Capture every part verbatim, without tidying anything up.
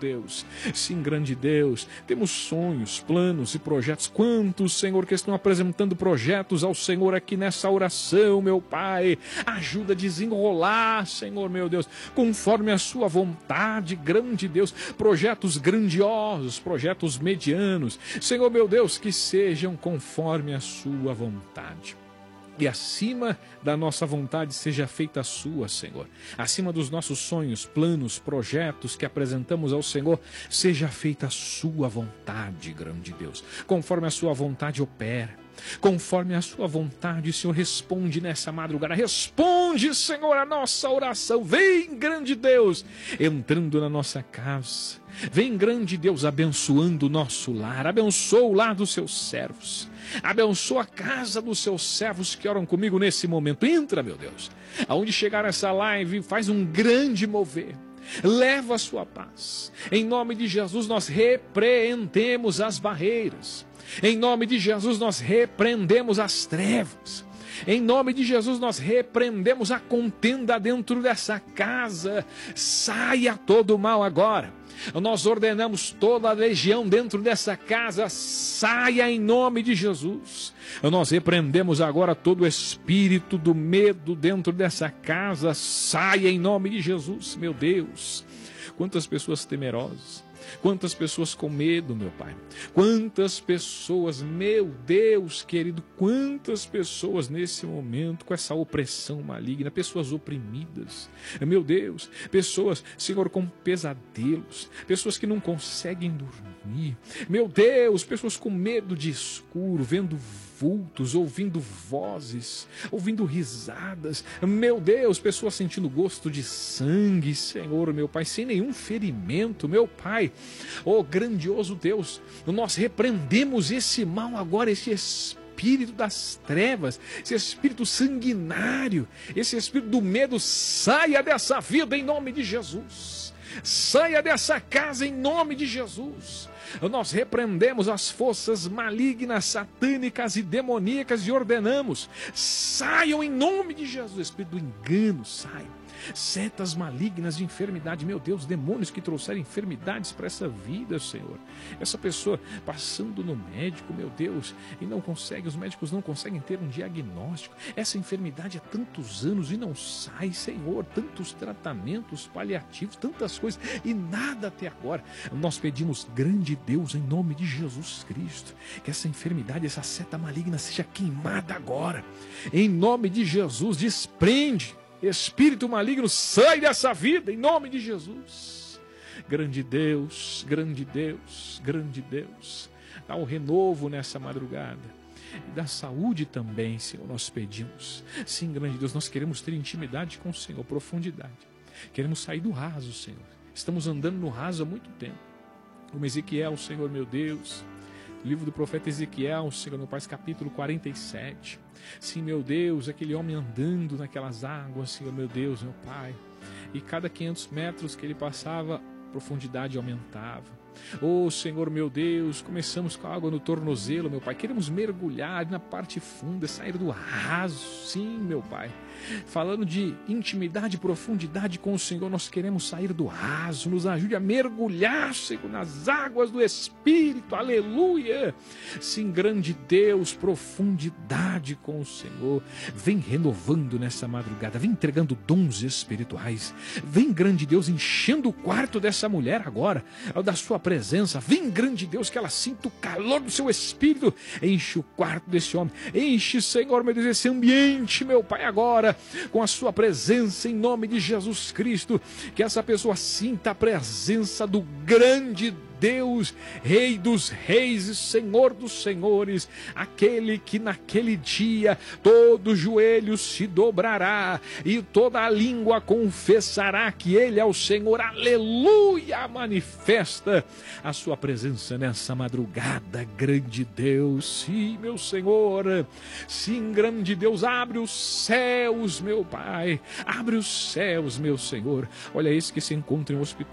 Deus. Sim, grande Deus, temos sonhos, planos e projetos. Quantos, Senhor, que estão apresentando projetos ao Senhor aqui nessa oração, meu Pai. Ajuda a desenrolar, Senhor, meu Deus, conforme a sua vontade, grande Deus. Projetos grandiosos, projetos medianos. Senhor, meu Deus, que sejam conforme a sua vontade. E acima da nossa vontade seja feita a sua, Senhor. Acima dos nossos sonhos, planos, projetos que apresentamos ao Senhor, seja feita a sua vontade, grande Deus. Conforme a sua vontade opera. Conforme a sua vontade, o Senhor responde nessa madrugada. Responde, Senhor, a nossa oração. Vem, grande Deus, entrando na nossa casa. Vem, grande Deus, abençoando o nosso lar. Abençoa o lar dos seus servos. Abençoa a casa dos seus servos que oram comigo nesse momento. Entra, meu Deus. Aonde chegar essa live, faz um grande mover. Leva a sua paz. Em nome de Jesus, nós repreendemos as barreiras. Em nome de Jesus, nós repreendemos as trevas. Em nome de Jesus, nós repreendemos a contenda dentro dessa casa. Saia todo o mal agora. Nós ordenamos toda a legião dentro dessa casa. Saia em nome de Jesus. Nós repreendemos agora todo o espírito do medo dentro dessa casa. Saia em nome de Jesus, meu Deus. Quantas pessoas temerosas. Quantas pessoas com medo, meu Pai. Quantas pessoas, meu Deus querido, quantas pessoas nesse momento com essa opressão maligna, pessoas oprimidas, meu Deus, pessoas, Senhor, com pesadelos, pessoas que não conseguem dormir, meu Deus, pessoas com medo de escuro, vendo vultos, ouvindo vozes, ouvindo risadas, meu Deus, pessoas sentindo gosto de sangue, Senhor, meu Pai, sem nenhum ferimento, meu Pai, oh grandioso Deus, nós repreendemos esse mal agora, esse espírito das trevas, esse espírito sanguinário, esse espírito do medo, saia dessa vida em nome de Jesus, saia dessa casa em nome de Jesus. Nós repreendemos as forças malignas, satânicas e demoníacas e ordenamos, saiam em nome de Jesus, espírito do engano, saiam. Setas malignas de enfermidade, meu Deus, demônios que trouxeram enfermidades para essa vida, Senhor. Essa pessoa passando no médico, meu Deus, e não consegue, os médicos não conseguem ter um diagnóstico. Essa enfermidade há tantos anos e não sai, Senhor. Tantos tratamentos paliativos, tantas coisas e nada até agora. Nós pedimos, grande Deus, em nome de Jesus Cristo, que essa enfermidade, essa seta maligna seja queimada agora. Em nome de Jesus, desprende. Espírito maligno, sai dessa vida, em nome de Jesus. Grande Deus, grande Deus, grande Deus. Dá um renovo nessa madrugada. E da saúde também, Senhor, nós pedimos. Sim, grande Deus, nós queremos ter intimidade com o Senhor, profundidade. Queremos sair do raso, Senhor. Estamos andando no raso há muito tempo. Como Ezequiel, Senhor, meu Deus. Livro do profeta Ezequiel, Senhor, meu Pai, capítulo quarenta e sete. Sim, meu Deus, aquele homem andando naquelas águas, Senhor, meu Deus, meu Pai. E cada quinhentos metros que ele passava, a profundidade aumentava. Oh, Senhor, meu Deus, começamos com a água no tornozelo, meu Pai. Queremos mergulhar na parte funda, sair do raso. Sim, meu Pai. Falando de intimidade e profundidade com o Senhor, nós queremos sair do raso. Nos ajude a mergulhar, Senhor, nas águas do Espírito. Aleluia. Sim, grande Deus, profundidade com o Senhor. Vem renovando nessa madrugada. Vem entregando dons espirituais. Vem, grande Deus, enchendo o quarto dessa mulher agora, da sua presença. Vem, grande Deus, que ela sinta o calor do seu Espírito. Enche o quarto desse homem. Enche, Senhor, meu Deus, esse ambiente, meu Pai, agora, com a sua presença, em nome de Jesus Cristo. Que essa pessoa sinta a presença do grande Deus. Deus, Rei dos reis e Senhor dos senhores, aquele que naquele dia todo joelho se dobrará e toda a língua confessará que Ele é o Senhor. Aleluia! Manifesta a sua presença nessa madrugada, grande Deus. Sim, meu Senhor, sim, grande Deus, abre os céus, meu Pai, abre os céus, meu Senhor. Olha esse que se encontra em um hospital,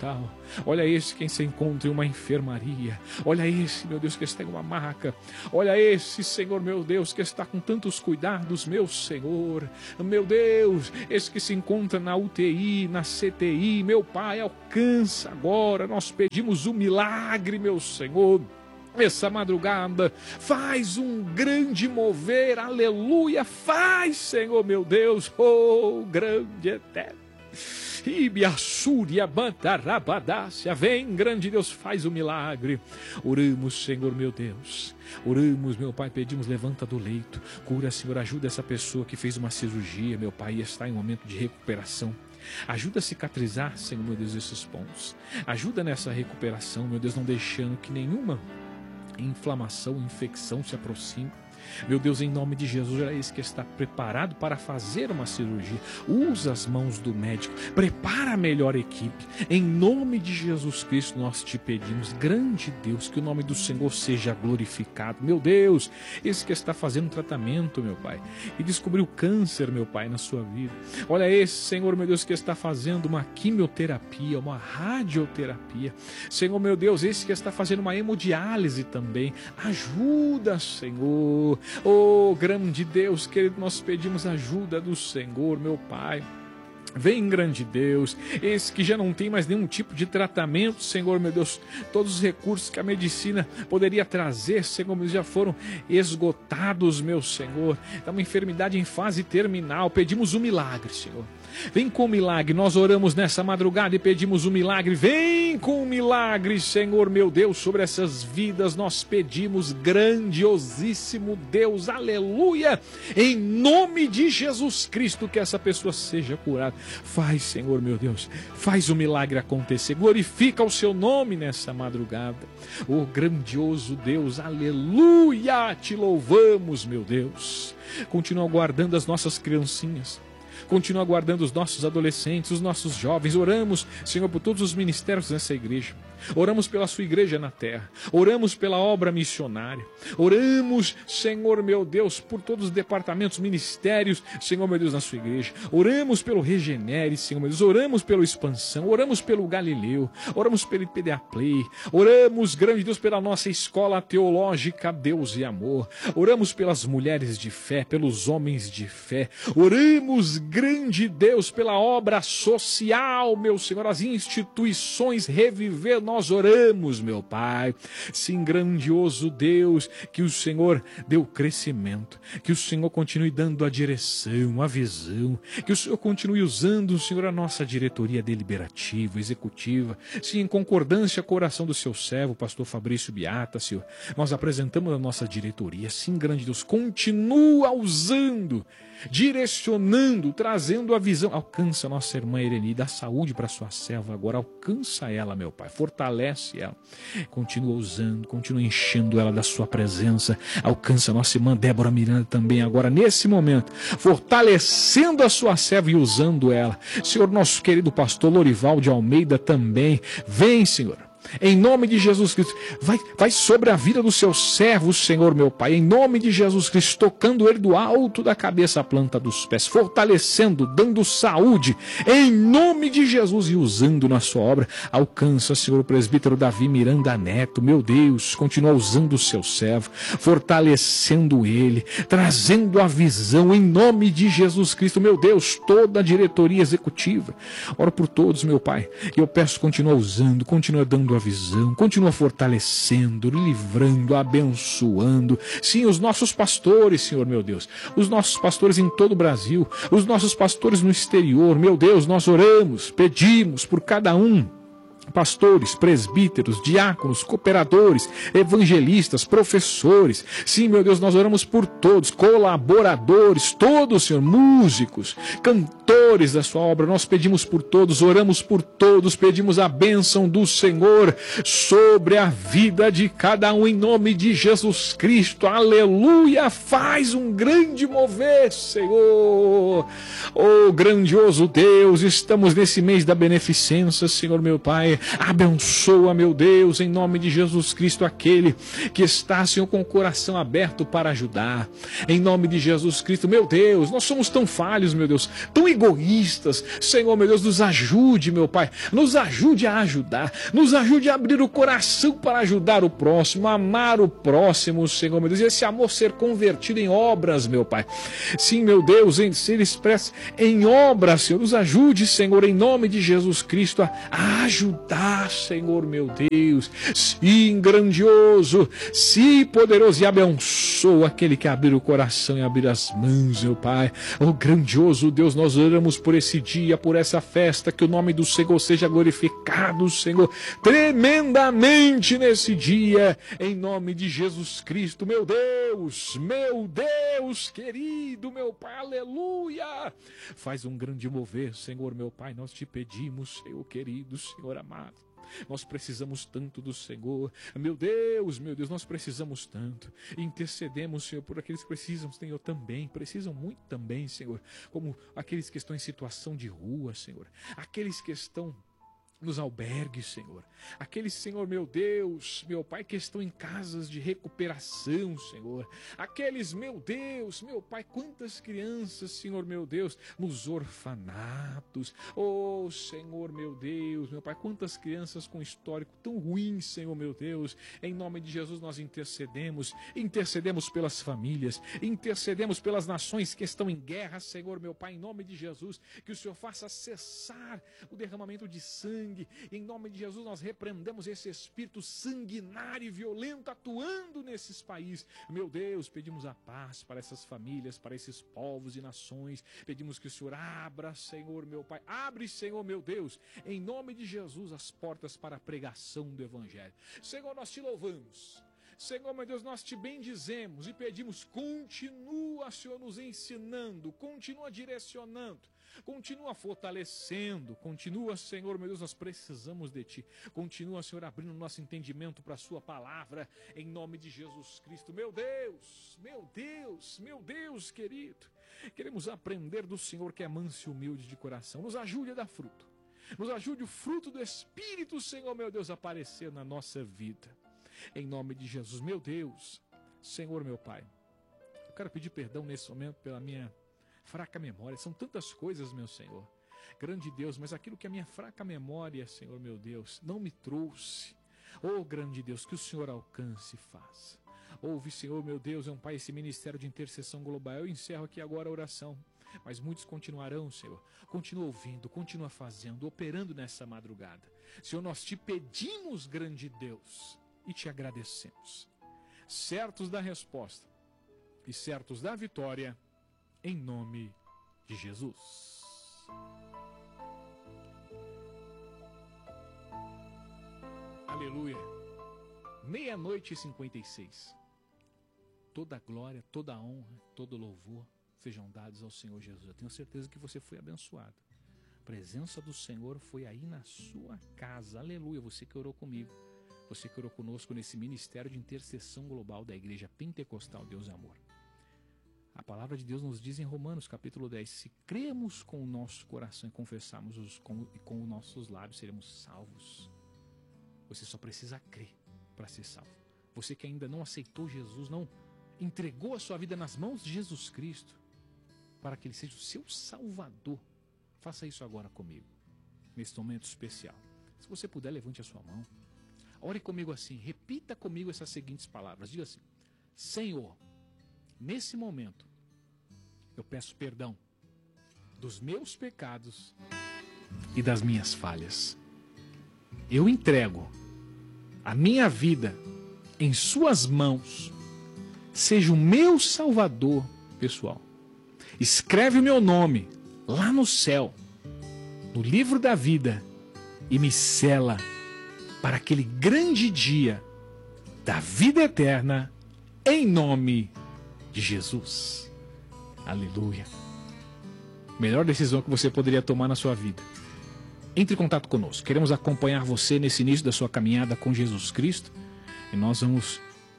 Olha esse quem se encontra em uma enfermaria. Olha esse, meu Deus, que está em uma maca. Olha esse, Senhor, meu Deus, que está com tantos cuidados, meu Senhor. Meu Deus, esse que se encontra na U T I, na C T I, meu Pai, alcança agora. Nós pedimos o milagre, meu Senhor. Essa madrugada, faz um grande mover, aleluia, faz, Senhor, meu Deus, oh, grande eterno. Ibiassúria, Bantarabadácia, vem, grande Deus, faz o milagre. Oramos, Senhor, meu Deus. Oramos, meu Pai, pedimos, levanta do leito. Cura, Senhor, ajuda essa pessoa que fez uma cirurgia, meu Pai, e está em um momento de recuperação. Ajuda a cicatrizar, Senhor, meu Deus, esses pontos. Ajuda nessa recuperação, meu Deus, não deixando que nenhuma inflamação, infecção se aproxime. Meu Deus, em nome de Jesus, é esse que está preparado para fazer uma cirurgia. Usa as mãos do médico, prepara a melhor equipe. Em nome de Jesus Cristo, nós te pedimos, grande Deus, que o nome do Senhor seja glorificado. Meu Deus, esse que está fazendo um tratamento, meu Pai, e descobriu câncer, meu Pai, na sua vida. Olha esse, Senhor, meu Deus, que está fazendo uma quimioterapia, uma radioterapia. Senhor, meu Deus, esse que está fazendo uma hemodiálise também. Ajuda, Senhor. Oh, grande Deus, querido, nós pedimos ajuda do Senhor, meu Pai. Vem, grande Deus, esse que já não tem mais nenhum tipo de tratamento, Senhor, meu Deus, todos os recursos que a medicina poderia trazer, Senhor, meu Deus, já foram esgotados, meu Senhor. É uma enfermidade em fase terminal, pedimos um milagre, Senhor. Vem com o milagre, nós oramos nessa madrugada e pedimos o milagre. Vem com o milagre, Senhor, meu Deus, sobre essas vidas. Nós pedimos, grandiosíssimo Deus, aleluia, em nome de Jesus Cristo, que essa pessoa seja curada. Faz, Senhor, meu Deus, faz o milagre acontecer. Glorifica o seu nome nessa madrugada. Oh, grandioso Deus, aleluia, te louvamos, meu Deus. Continua guardando as nossas criancinhas. Continua guardando os nossos adolescentes, os nossos jovens. Oramos, Senhor, por todos os ministérios dessa igreja. Oramos pela sua igreja na terra. Oramos pela obra missionária. Oramos, Senhor, meu Deus, por todos os departamentos, ministérios, Senhor, meu Deus, na sua igreja. Oramos pelo Regenere, Senhor, meu Deus. Oramos pelo Expansão. Oramos pelo Galileu. Oramos pelo I P D A Play. Oramos, grande Deus, pela nossa escola teológica, Deus e Amor. Oramos pelas mulheres de fé, pelos homens de fé. Oramos, grande Deus, pela obra social, meu Senhor, as instituições reviver. Nós oramos, meu Pai. Sim, grandioso Deus, que o Senhor dê o crescimento, que o Senhor continue dando a direção, a visão, que o Senhor continue usando, Senhor, a nossa diretoria deliberativa, executiva, sim, em concordância com a oração do seu servo, pastor Fabrício Beata, Senhor. Nós apresentamos a nossa diretoria, sim, grande Deus, continua usando, direcionando, trazendo a visão. Alcança a nossa irmã Irene, dá saúde para sua serva agora, alcança ela, meu Pai, fortalece ela, continua usando, continua enchendo ela da sua presença. Alcança a nossa irmã Débora Miranda também agora, nesse momento, fortalecendo a sua serva e usando ela. Senhor, nosso querido pastor Lorival de Almeida também, vem, Senhor, em nome de Jesus Cristo, vai, vai sobre a vida do seu servo, Senhor, meu Pai, em nome de Jesus Cristo, tocando ele do alto da cabeça à planta dos pés, fortalecendo, dando saúde, em nome de Jesus, e usando na sua obra. Alcança, Senhor, o presbítero Davi Miranda Neto, meu Deus, continua usando o seu servo, fortalecendo ele, trazendo a visão, em nome de Jesus Cristo, meu Deus, toda a diretoria executiva. Oro por todos, meu Pai, e eu peço, continua usando, continua dando a visão, continua fortalecendo, livrando, abençoando. Sim, os nossos pastores, Senhor, meu Deus, os nossos pastores em todo o Brasil, os nossos pastores no exterior, meu Deus, nós oramos, pedimos por cada um. Pastores, presbíteros, diáconos, cooperadores, evangelistas, professores. Sim, meu Deus, nós oramos por todos, colaboradores, todos, Senhor, músicos, cantores da sua obra. Nós pedimos por todos, oramos por todos, pedimos a bênção do Senhor sobre a vida de cada um, em nome de Jesus Cristo. Aleluia! Faz um grande mover, Senhor. Oh, grandioso Deus, estamos nesse mês da beneficência, Senhor, meu Pai. Pai. Abençoa, meu Deus, em nome de Jesus Cristo, aquele que está, Senhor, com o coração aberto para ajudar. Em nome de Jesus Cristo, meu Deus, nós somos tão falhos, meu Deus, tão egoístas. Senhor, meu Deus, nos ajude, meu Pai, nos ajude a ajudar, nos ajude a abrir o coração para ajudar o próximo, amar o próximo, Senhor, meu Deus, e esse amor ser convertido em obras, meu Pai. Sim, meu Deus, em ser expresso em obras, Senhor, nos ajude, Senhor, em nome de Jesus Cristo, a, a ajudar, Senhor, meu Deus. Sim, grandioso, sim, poderoso, e abençoa aquele que abrir o coração e abrir as mãos, meu Pai. Oh, grandioso Deus, nós oramos por esse dia, por essa festa, que o nome do Senhor seja glorificado, Senhor, tremendamente nesse dia, em nome de Jesus Cristo, meu Deus, meu Deus querido, meu Pai, aleluia. Faz um grande mover, Senhor, meu Pai, nós te pedimos, Senhor querido, Senhor amado. Nós precisamos tanto do Senhor. Meu Deus, meu Deus, nós precisamos tanto. Intercedemos, Senhor, por aqueles que precisam, Senhor, também. Precisam muito também, Senhor. Como aqueles que estão em situação de rua, Senhor. Aqueles que estão nos albergues, Senhor. Aqueles, Senhor, meu Deus, meu Pai, que estão em casas de recuperação, Senhor. Aqueles, meu Deus, meu Pai, quantas crianças, Senhor, meu Deus, nos orfanatos. Oh, Senhor, meu Deus, meu Pai, quantas crianças com histórico tão ruim, Senhor, meu Deus. Em nome de Jesus nós intercedemos, intercedemos pelas famílias, intercedemos pelas nações que estão em guerra, Senhor, meu Pai, em nome de Jesus, que o Senhor faça cessar o derramamento de sangue. Em nome de Jesus nós repreendemos esse espírito sanguinário e violento atuando nesses países. Meu Deus, pedimos a paz para essas famílias, para esses povos e nações. Pedimos que o Senhor abra, Senhor, meu Pai, abre, Senhor, meu Deus, em nome de Jesus, as portas para a pregação do Evangelho. Senhor, nós te louvamos. Senhor, meu Deus, nós te bendizemos e pedimos, continua, Senhor, nos ensinando, continua direcionando, continua fortalecendo, continua, Senhor, meu Deus, nós precisamos de Ti. Continua, Senhor, abrindo nosso entendimento para a Sua palavra, em nome de Jesus Cristo. Meu Deus, meu Deus, meu Deus querido, queremos aprender do Senhor que é manso e humilde de coração. Nos ajude a dar fruto, nos ajude o fruto do Espírito, Senhor, meu Deus, a aparecer na nossa vida. Em nome de Jesus, meu Deus, Senhor, meu Pai, eu quero pedir perdão nesse momento pela minha fraca memória. São tantas coisas, meu Senhor, grande Deus, mas aquilo que a minha fraca memória, Senhor, meu Deus, não me trouxe. Oh, grande Deus, que o Senhor alcance e faça. Ouve, Senhor, meu Deus, é um Pai, esse ministério de intercessão global. Eu encerro aqui agora a oração, mas muitos continuarão, Senhor. Continua ouvindo, continua fazendo, operando nessa madrugada. Senhor, nós te pedimos, grande Deus, e te agradecemos, certos da resposta e certos da vitória, em nome de Jesus. Aleluia. Meia-noite e cinquenta e seis. Toda a glória, toda a honra, todo o louvor sejam dados ao Senhor Jesus. Eu tenho certeza que você foi abençoado. A presença do Senhor foi aí na sua casa. Aleluia. Você que orou comigo, você que orou conosco nesse ministério de intercessão global da Igreja Pentecostal Deus é Amor. A palavra de Deus nos diz em Romanos capítulo dez, se cremos com o nosso coração e confessarmos os, com, e com os nossos lábios, seremos salvos. Você só precisa crer para ser salvo. Você que ainda não aceitou Jesus, não entregou a sua vida nas mãos de Jesus Cristo, para que Ele seja o seu Salvador, faça isso agora comigo, nesse momento especial. Se você puder, levante a sua mão. Ore comigo assim, repita comigo essas seguintes palavras. Diga assim: Senhor, nesse momento, eu peço perdão dos meus pecados e das minhas falhas. Eu entrego a minha vida em suas mãos. Seja o meu Salvador pessoal. Escreve o meu nome lá no céu, no livro da vida, e me sela para aquele grande dia da vida eterna, em nome de Jesus. Aleluia. Melhor decisão que você poderia tomar na sua vida. Entre em contato conosco. Queremos acompanhar você nesse início da sua caminhada com Jesus Cristo. E nós vamos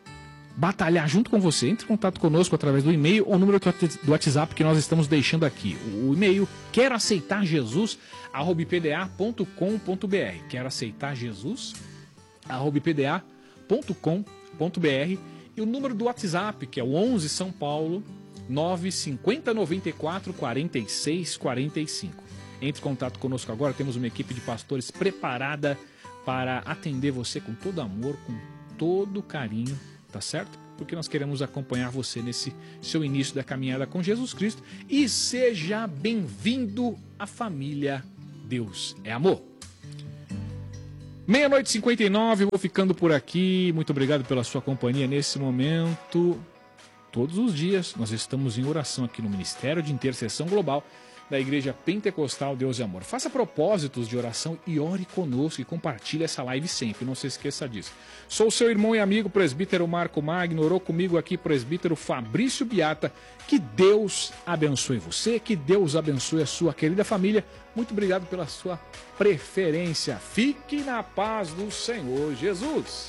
batalhar junto com você. Entre em contato conosco através do e-mail ou número do WhatsApp que nós estamos deixando aqui. O e-mail quero aceitar Jesus arroba i p d a ponto com ponto b r. Quero aceitar Jesus arroba i p d a ponto com ponto b r. E o número do WhatsApp, que é o onze São Paulo nove cinco zero nove quatro quatro seis quatro cinco. Entre em contato conosco agora, temos uma equipe de pastores preparada para atender você com todo amor, com todo carinho, tá certo? Porque nós queremos acompanhar você nesse seu início da caminhada com Jesus Cristo. E seja bem-vindo à família Deus é Amor. Meia-noite e cinquenta e nove, vou ficando por aqui. Muito obrigado pela sua companhia nesse momento. Todos os dias nós estamos em oração aqui no Ministério de Intercessão Global da Igreja Pentecostal Deus e Amor. Faça propósitos de oração e ore conosco e compartilhe essa live sempre, não se esqueça disso. Sou seu irmão e amigo, presbítero Marco Magno, orou comigo aqui, presbítero Fabrício Biata. Que Deus abençoe você, que Deus abençoe a sua querida família. Muito obrigado pela sua preferência. Fique na paz do Senhor Jesus.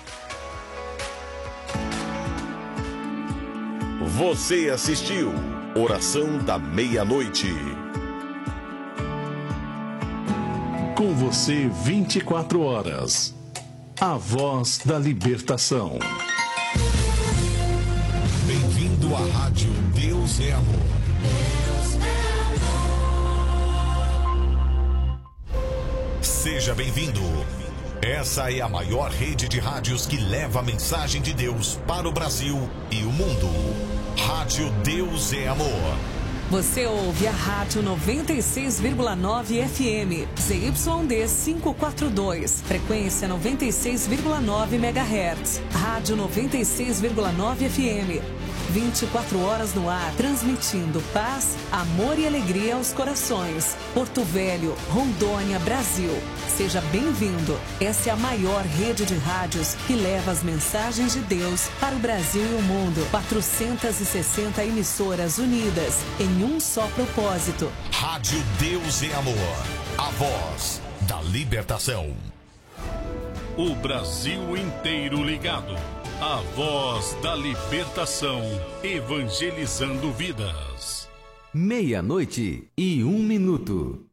Você assistiu Oração da Meia-Noite. Com você vinte e quatro horas. A voz da libertação. Bem-vindo à Rádio Deus é Amor. Seja bem-vindo. Essa é a maior rede de rádios que leva a mensagem de Deus para o Brasil e o mundo. Rádio Deus é Amor. Você ouve a Rádio noventa e seis vírgula nove F M, Z Y D quinhentos e quarenta e dois, frequência noventa e seis vírgula nove megahertz. Rádio noventa e seis vírgula nove F M, vinte e quatro horas no ar, transmitindo paz, amor e alegria aos corações. Porto Velho, Rondônia, Brasil. Seja bem-vindo. Essa é a maior rede de rádios que leva as mensagens de Deus para o Brasil e o mundo. quatrocentas e sessenta emissoras unidas em um só propósito. Rádio Deus é Amor. A voz da libertação. O Brasil inteiro ligado. A voz da libertação, evangelizando vidas. Meia-noite e um minuto.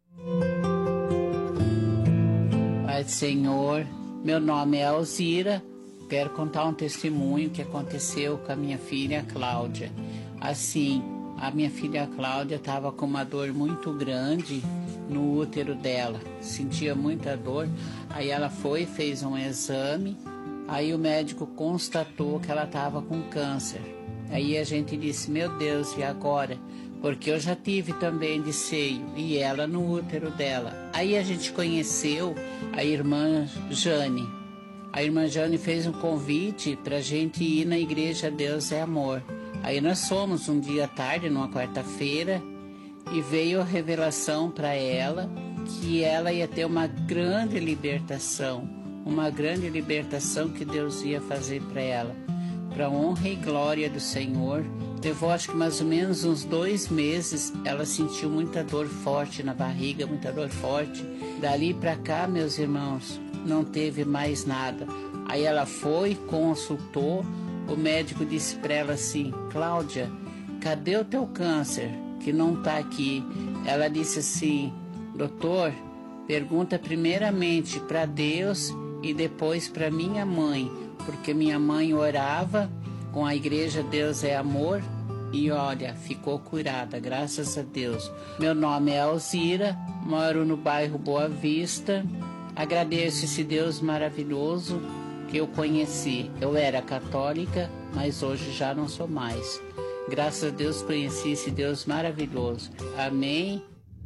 Pai do Senhor, meu nome é Alzira. Quero contar um testemunho que aconteceu com a minha filha Cláudia. Assim, a minha filha Cláudia estava com uma dor muito grande no útero dela. Sentia muita dor. Aí ela foi, fez um exame. Aí o médico constatou que ela estava com câncer. Aí a gente disse, meu Deus, e agora? Porque eu já tive também de seio, e ela no útero dela. Aí a gente conheceu a irmã Jane. A irmã Jane fez um convite para a gente ir na igreja Deus é Amor. Aí nós fomos um dia à tarde, numa quarta-feira, e veio a revelação para ela que ela ia ter uma grande libertação. Uma grande libertação que Deus ia fazer para ela, para a honra e glória do Senhor. Levou acho que mais ou menos uns dois meses, ela sentiu muita dor forte na barriga, muita dor forte. Dali para cá, meus irmãos, não teve mais nada. Aí ela foi, consultou, o médico disse para ela assim, Cláudia, cadê o teu câncer, que não está aqui? Ela disse assim, doutor, pergunta primeiramente para Deus e depois para minha mãe, porque minha mãe orava com a igreja Deus é Amor e olha, ficou curada, graças a Deus. Meu nome é Alzira, moro no bairro Boa Vista. Agradeço esse Deus maravilhoso que eu conheci. Eu era católica, mas hoje já não sou mais. Graças a Deus conheci esse Deus maravilhoso. Amém.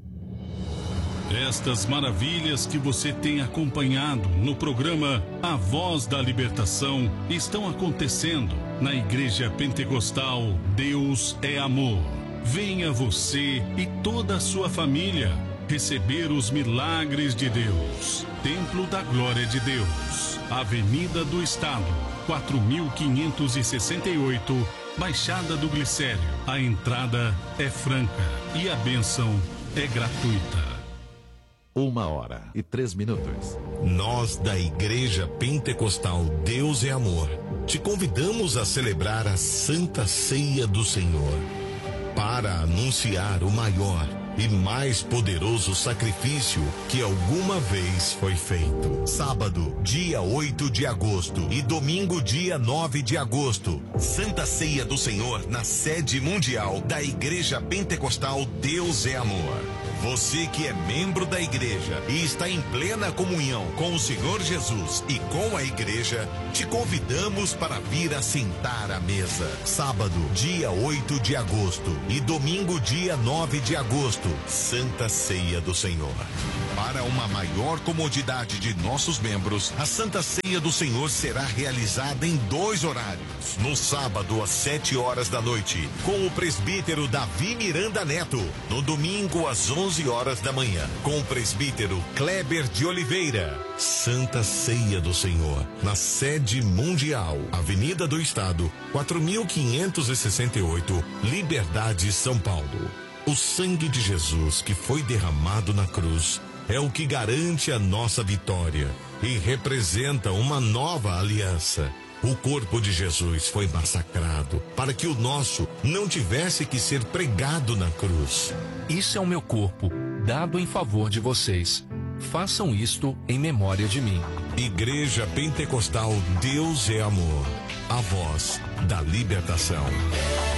Estas maravilhas que você tem acompanhado no programa A Voz da Libertação estão acontecendo na Igreja Pentecostal Deus é Amor. Venha você e toda a sua família receber os milagres de Deus. Templo da Glória de Deus, Avenida do Estado, quatro mil quinhentos e sessenta e oito, Baixada do Glicério. A entrada é franca e a bênção é gratuita. Uma hora e três minutos. Nós da Igreja Pentecostal Deus é Amor te convidamos a celebrar a Santa Ceia do Senhor, para anunciar o maior e mais poderoso sacrifício que alguma vez foi feito. Sábado, dia oito de agosto e domingo, dia nove de agosto, Santa Ceia do Senhor na sede mundial da Igreja Pentecostal Deus é Amor. Você que é membro da igreja e está em plena comunhão com o Senhor Jesus e com a igreja, te convidamos para vir assentar à mesa. Sábado, dia oito de agosto e domingo, dia nove de agosto, Santa Ceia do Senhor. Para uma maior comodidade de nossos membros, a Santa Ceia do Senhor será realizada em dois horários. No sábado, às sete horas da noite, com o presbítero Davi Miranda Neto. No domingo, às onze horas da manhã, com o presbítero Kleber de Oliveira. Santa Ceia do Senhor, na sede mundial, Avenida do Estado, quatro mil quinhentos e sessenta e oito, Liberdade, São Paulo. O sangue de Jesus que foi derramado na cruz é o que garante a nossa vitória e representa uma nova aliança. O corpo de Jesus foi massacrado para que o nosso não tivesse que ser pregado na cruz. Isso é o meu corpo, dado em favor de vocês. Façam isto em memória de mim. Igreja Pentecostal Deus é Amor, a voz da libertação.